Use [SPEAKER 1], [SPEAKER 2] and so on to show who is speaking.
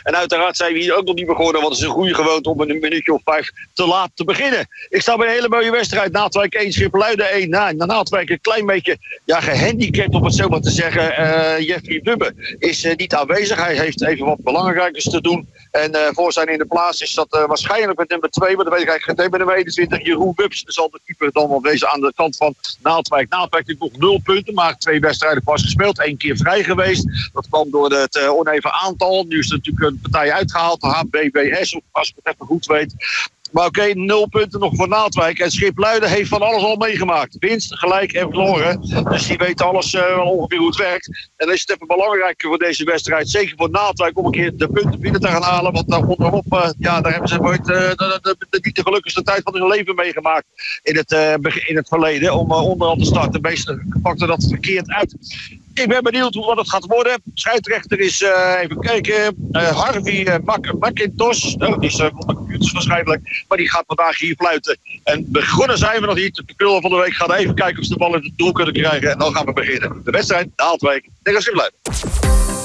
[SPEAKER 1] En uiteraard zijn we hier ook nog niet begonnen, want het is een goede gewoonte om een minuutje of 5 te laat te beginnen. Ik sta bij een hele mooie wedstrijd. Naaldwijk 1, Schipluiden 1. Naaldwijk een klein beetje gehandicapt, om het zo maar te zeggen. Jeffrey Dubbe is niet aanwezig. Hij heeft even wat belangrijkers te doen. En voor zijn in de plaats is dat waarschijnlijk met nummer 2, maar dat weet ik eigenlijk geen. Met nummer 21, Jeroen Bubs, zal de keeper dan wel wezen aan de kant van Naaldwijk. Naaldwijk heeft nog 0 punten, maar 2 wedstrijden pas gespeeld. 1 keer vrij geweest. Dat kwam door het oneven aantal. Nu is er natuurlijk een partij uitgehaald, de HBBS, als ik het even goed weet. Maar oké, 0 punten nog voor Naaldwijk. En Schipluiden heeft van alles al meegemaakt. Winst, gelijk en verloren. Dus die weet alles wel ongeveer hoe het werkt. En dan is het even belangrijker voor deze wedstrijd. Zeker voor Naaldwijk om een keer de punten binnen te gaan halen. Want daar onderop, daar hebben ze nooit niet de gelukkigste tijd van hun leven meegemaakt. In het verleden. Om onderaan te starten. Meestal pakte dat verkeerd uit. Ik ben benieuwd wat het gaat worden. Scheidsrechter is, even kijken, Harvey McIntosh. Die is van de computers waarschijnlijk. Maar die gaat vandaag hier fluiten. En begonnen zijn we nog niet. De pullen van de week gaan even kijken of ze de bal in het doel kunnen krijgen. En dan gaan we beginnen. De wedstrijd, Naaldwijk tegen Schipluiden.